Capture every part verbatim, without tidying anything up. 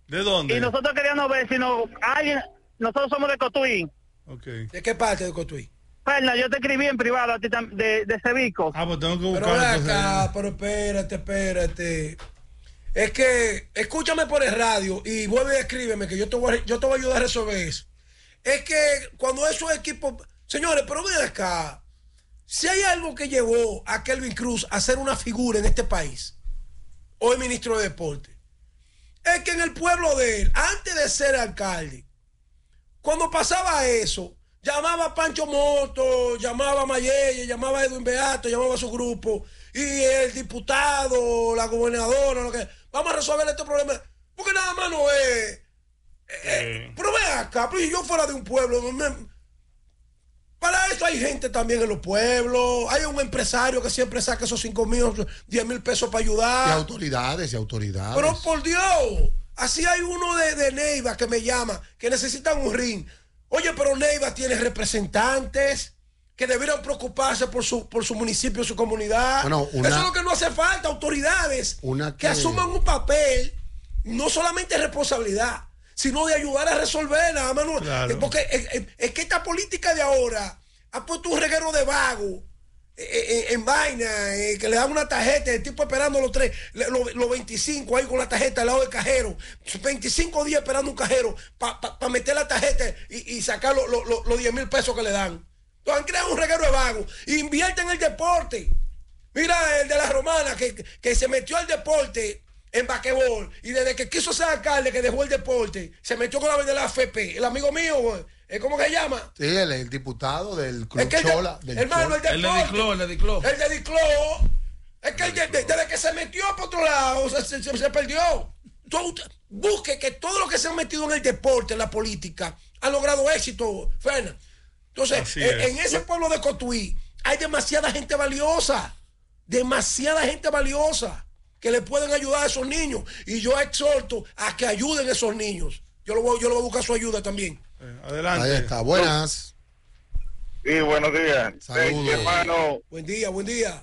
¿De dónde? Y nosotros queríamos ver si no, alguien, nosotros somos de Cotuí. Okay. ¿De qué parte de Cotuí? Fernan, yo te escribí en privado a ti tam- de, de Cevico. Ah, pues tengo que buscar. Pero ven acá, pero espérate, espérate. Es que, escúchame por el radio y vuelve y escríbeme que yo te voy a, yo te voy a ayudar a resolver eso. Es que cuando esos equipos... Señores, pero ven acá. Si hay algo que llevó a Kelvin Cruz a ser una figura en este país, hoy ministro de Deporte, es que en el pueblo de él, antes de ser alcalde, cuando pasaba eso, llamaba a Pancho Moto, llamaba a Mayelle, llamaba a Edwin Beato, llamaba a su grupo, y el diputado, la gobernadora, lo que, vamos a resolver este problema, porque nada más no es... Eh, eh, pero ven acá, pero si yo fuera de un pueblo, me, para eso hay gente también en los pueblos, hay un empresario que siempre saca esos cinco mil, diez mil pesos para ayudar. Y autoridades, y autoridades. Pero por Dios, así hay uno de, de Neiva que me llama, que necesitan un ring. Oye, pero Neiva tiene representantes que debieran preocuparse por su, por su municipio, su comunidad. Bueno, una, eso es lo que no hace falta, autoridades una que... que asuman un papel, no solamente responsabilidad, sino de ayudar a resolver nada más. No, claro. Porque es, es, es que esta política de ahora ha puesto un reguero de vago en, en, en vaina, eh, que le dan una tarjeta, el tipo esperando los tres, los, los veinticinco ahí con la tarjeta al lado del cajero, veinticinco días esperando un cajero para pa, pa meter la tarjeta y, y sacar los lo, lo, lo diez mil pesos que le dan. Entonces han creado un reguero de vago. Invierte en el deporte. Mira el de la Romana que, que se metió al deporte en basquetbol, y desde que quiso ser alcalde, que dejó el deporte, se metió con la de la A F P. El amigo mío, ¿cómo que se llama? Sí, el, el diputado del Club es que el Chola. de, del hermano, Chola. el deporte. El de Dicló, el de Dicló. El de Dicló. Es que el de, de, desde que se metió por otro lado, se, se, se perdió. Tú, busque que todo lo que se han metido en el deporte, en la política, han logrado éxito, Fernan. Entonces, en, en ese pueblo de Cotuí hay demasiada gente valiosa. Demasiada gente valiosa que le pueden ayudar a esos niños. Y yo exhorto a que ayuden a esos niños. Yo lo voy, yo lo voy a buscar su ayuda también. Eh, adelante. Ahí está, buenas. Sí, buenos días. Saludos. Sí, hermano. Buen día, buen día.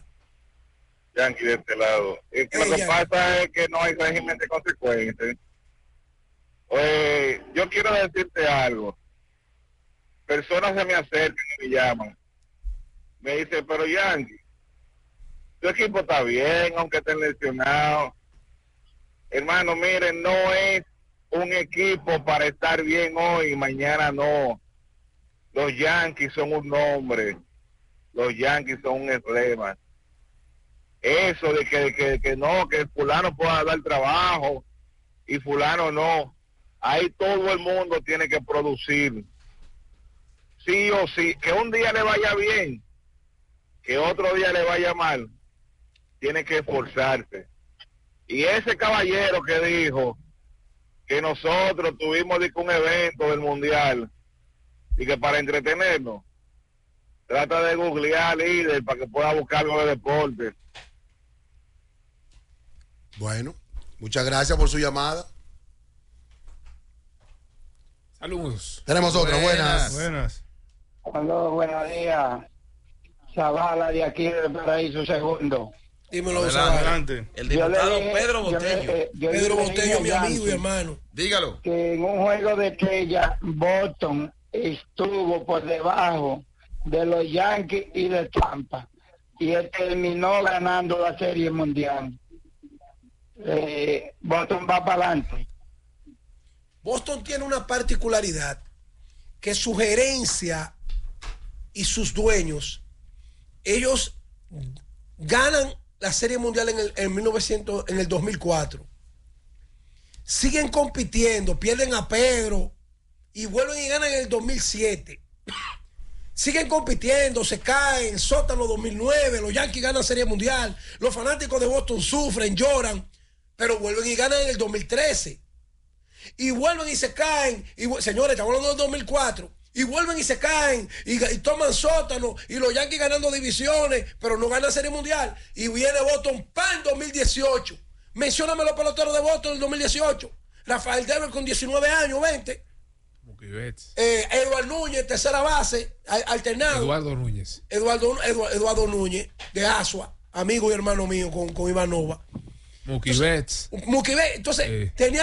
Yankee de este lado. Y que Hey, lo que Yankee. pasa es que no hay régimen de consecuencias. Oye, yo quiero decirte algo. Personas se me acercan y me llaman. Me dicen, pero Yankee, tu equipo está bien, aunque estén lesionados. Hermano, miren, no es un equipo para estar bien hoy y mañana no. Los Yankees son un nombre. Los Yankees son un emblema. Eso de que, que, que no, que fulano pueda dar trabajo y fulano no. Ahí todo el mundo tiene que producir. Sí o sí, que un día le vaya bien, que otro día le vaya mal. Tiene que esforzarse. Y ese caballero que dijo que nosotros tuvimos un evento del mundial y que para entretenernos, trata de googlear líder para que pueda buscar algo de deporte. Bueno, muchas gracias por su llamada. Saludos. Tenemos otra, buenas. Buenas. Hola, buenos días. Zavala de aquí del Paraíso Segundo. Dímelo, Adelante, Zavala. Adelante. El diputado dije- Pedro yo le- Botello. eh, yo Pedro le Botello, dije mi a amigo y Yankee hermano. Dígalo. que en un juego de estrella Boston estuvo por debajo de los Yankees y de Tampa y él terminó ganando la Serie Mundial. Eh, Boston va para adelante. Boston tiene una particularidad, que su gerencia y sus dueños, ellos ganan la Serie Mundial en el en mil novecientos, en el dos mil cuatro. Siguen compitiendo, pierden a Pedro y vuelven y ganan en el dos mil siete. Siguen compitiendo, se caen, sótano dos mil nueve, los Yankees ganan Serie Mundial, los fanáticos de Boston sufren, lloran, pero vuelven y ganan en el dos mil trece. Y vuelven y se caen, y señores, estamos hablando del dos mil cuatro, y vuelven y se caen, y, y toman sótano, y los Yankees ganando divisiones, pero no ganan Serie Mundial, y viene Boston para el dos mil dieciocho. Mencióname los peloteros de Boston en el dos mil dieciocho. Rafael Devers con diecinueve años, veinte. Eh, Eduardo Núñez, tercera base, alternado. Eduardo Núñez. Eduardo, Eduardo, Eduardo Núñez, de Asua, amigo y hermano mío con, con Iván Nova. Mookie Betts. Mookie Betts, entonces, Eh. tenía